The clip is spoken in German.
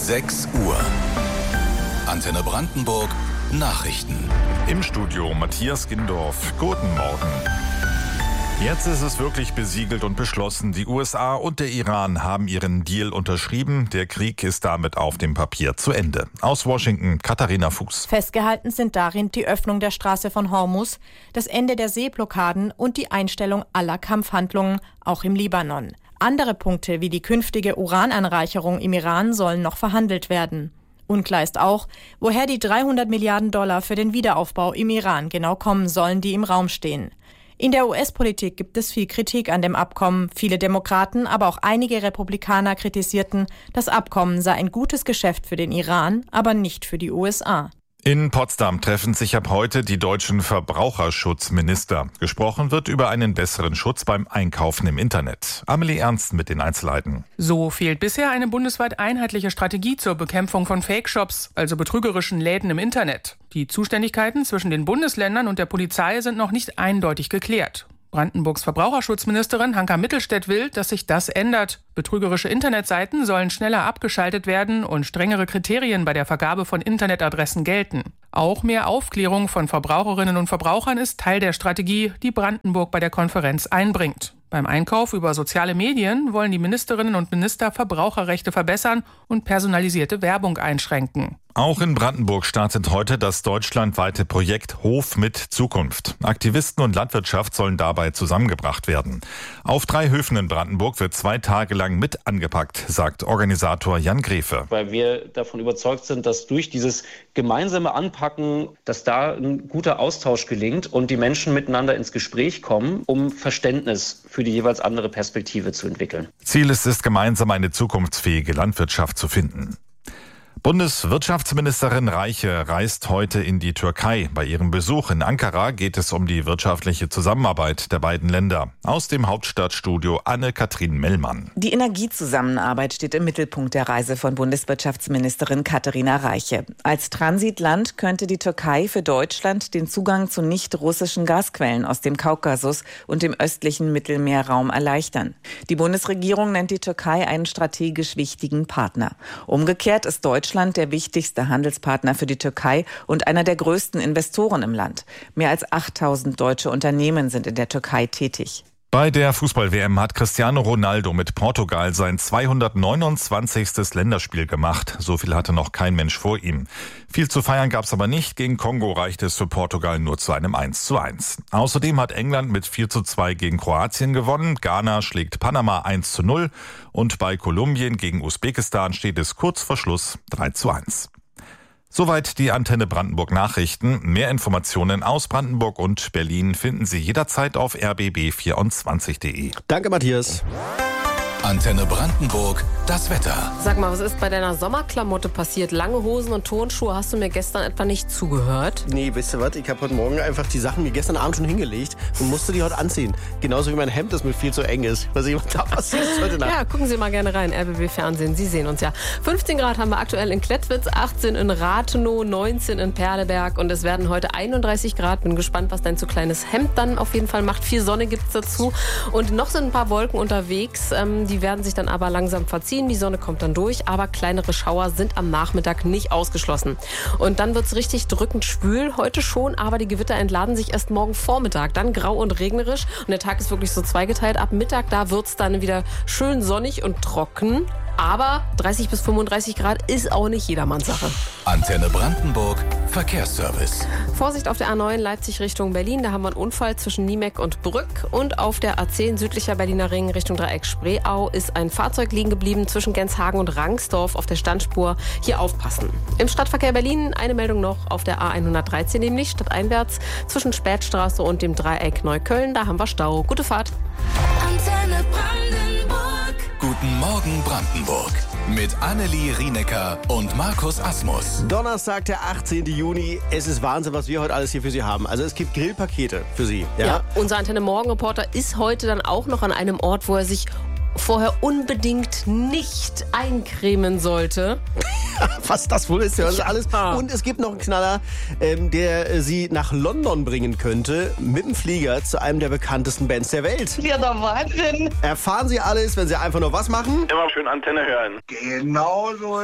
6 Uhr. Antenne Brandenburg Nachrichten. Im Studio Matthias Gindorf. Guten Morgen. Jetzt ist es wirklich besiegelt und beschlossen. Die USA und der Iran haben ihren Deal unterschrieben. Der Krieg ist damit auf dem Papier zu Ende. Aus Washington, Katharina Fuß. Festgehalten sind darin die Öffnung der Straße von Hormuz, das Ende der Seeblockaden und die Einstellung aller Kampfhandlungen, auch im Libanon. Andere Punkte wie die künftige Urananreicherung im Iran sollen noch verhandelt werden. Unklar ist auch, woher die $300 Milliarden für den Wiederaufbau im Iran genau kommen sollen, die im Raum stehen. In der US-Politik gibt es viel Kritik an dem Abkommen. Viele Demokraten, aber auch einige Republikaner kritisierten, das Abkommen sei ein gutes Geschäft für den Iran, aber nicht für die USA. In Potsdam treffen sich ab heute die deutschen Verbraucherschutzminister. Gesprochen wird über einen besseren Schutz beim Einkaufen im Internet. Amelie Ernst mit den Einzelheiten. So fehlt bisher eine bundesweit einheitliche Strategie zur Bekämpfung von Fake-Shops, also betrügerischen Läden im Internet. Die Zuständigkeiten zwischen den Bundesländern und der Polizei sind noch nicht eindeutig geklärt. Brandenburgs Verbraucherschutzministerin Hanka Mittelstädt will, dass sich das ändert. Betrügerische Internetseiten sollen schneller abgeschaltet werden und strengere Kriterien bei der Vergabe von Internetadressen gelten. Auch mehr Aufklärung von Verbraucherinnen und Verbrauchern ist Teil der Strategie, die Brandenburg bei der Konferenz einbringt. Beim Einkauf über soziale Medien wollen die Ministerinnen und Minister Verbraucherrechte verbessern und personalisierte Werbung einschränken. Auch in Brandenburg startet heute das deutschlandweite Projekt Hof mit Zukunft. Aktivisten und Landwirtschaft sollen dabei zusammengebracht werden. Auf 3 Höfen in Brandenburg wird 2 Tage lang mit angepackt, sagt Organisator Jan Grefe. Weil wir davon überzeugt sind, dass durch dieses gemeinsame Anpacken, dass da ein guter Austausch gelingt und die Menschen miteinander ins Gespräch kommen, um Verständnis für die jeweils andere Perspektive zu entwickeln. Ziel ist es, gemeinsam eine zukunftsfähige Landwirtschaft zu finden. Bundeswirtschaftsministerin Reiche reist heute in die Türkei. Bei ihrem Besuch in Ankara geht es um die wirtschaftliche Zusammenarbeit der beiden Länder. Aus dem Hauptstadtstudio Anne-Kathrin Mellmann. Die Energiezusammenarbeit steht im Mittelpunkt der Reise von Bundeswirtschaftsministerin Katharina Reiche. Als Transitland könnte die Türkei für Deutschland den Zugang zu nicht-russischen Gasquellen aus dem Kaukasus und dem östlichen Mittelmeerraum erleichtern. Die Bundesregierung nennt die Türkei einen strategisch wichtigen Partner. Umgekehrt ist Deutschland der wichtigste Handelspartner für die Türkei und einer der größten Investoren im Land. Mehr als 8.000 deutsche Unternehmen sind in der Türkei tätig. Bei der Fußball-WM hat Cristiano Ronaldo mit Portugal sein 229. Länderspiel gemacht. So viel hatte noch kein Mensch vor ihm. Viel zu feiern gab es aber nicht. Gegen Kongo reichte es für Portugal nur zu einem 1:1. Außerdem hat England mit 4:2 gegen Kroatien gewonnen. Ghana schlägt Panama 1:0. Und bei Kolumbien gegen Usbekistan steht es kurz vor Schluss 3:1. Soweit die Antenne Brandenburg Nachrichten. Mehr Informationen aus Brandenburg und Berlin finden Sie jederzeit auf rbb24.de. Danke, Matthias. Antenne Brandenburg, das Wetter. Sag mal, was ist bei deiner Sommerklamotte passiert? Lange Hosen und Turnschuhe, hast du mir gestern etwa nicht zugehört? Nee, wisst ihr was? Ich habe heute Morgen einfach die Sachen mir gestern Abend schon hingelegt und musste die heute anziehen. Genauso wie mein Hemd, das mir viel zu eng ist. Was da passiert heute Nacht. Ja, gucken Sie mal gerne rein, RBB Fernsehen, Sie sehen uns ja. 15 Grad haben wir aktuell in Klettwitz, 18 in Rathenow, 19 in Perleberg und es werden heute 31 Grad. Bin gespannt, was dein zu kleines Hemd dann auf jeden Fall macht. Viel Sonne gibt's dazu und noch sind ein paar Wolken unterwegs. Die werden sich dann aber langsam verziehen. Die Sonne kommt dann durch, aber kleinere Schauer sind am Nachmittag nicht ausgeschlossen. Und dann wird's richtig drückend schwül heute schon, aber die Gewitter entladen sich erst morgen Vormittag. Dann grau und regnerisch und der Tag ist wirklich so zweigeteilt. Ab Mittag, da wird's dann wieder schön sonnig und trocken. Aber 30 bis 35 Grad ist auch nicht jedermanns Sache. Antenne Brandenburg, Verkehrsservice. Vorsicht auf der A9 Leipzig Richtung Berlin. Da haben wir einen Unfall zwischen Niemeck und Brück. Und auf der A10 südlicher Berliner Ring Richtung Dreieck Spreeau ist ein Fahrzeug liegen geblieben zwischen Genshagen und Rangsdorf auf der Standspur. Hier aufpassen. Im Stadtverkehr Berlin eine Meldung noch auf der A113, nämlich stadteinwärts zwischen Spätstraße und dem Dreieck Neukölln. Da haben wir Stau. Gute Fahrt. Antenne Brandenburg. Guten Morgen Brandenburg. Mit Annelie Rienecker und Markus Asmus. Donnerstag, der 18. Juni. Es ist Wahnsinn, was wir heute alles hier für Sie haben. Also es gibt Grillpakete für Sie. Ja, unser Antenne Morgen Reporter ist heute dann auch noch an einem Ort, wo er sich vorher unbedingt nicht eincremen sollte. Was das wohl ist, hören Sie alles. Und es gibt noch einen Knaller, der Sie nach London bringen könnte, mit dem Flieger zu einem der bekanntesten Bands der Welt. Ja, der Wahnsinn. Erfahren Sie alles, wenn Sie einfach nur was machen? Immer schön Antenne hören. Genau so